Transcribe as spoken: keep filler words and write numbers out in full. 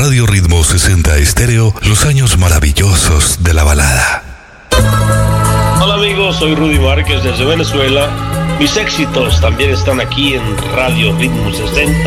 Radio Ritmo sesenta Estéreo, los años maravillosos de la balada. Hola amigos, soy Rudy Márquez desde Venezuela. Mis éxitos también están aquí en Radio Ritmo sesenta.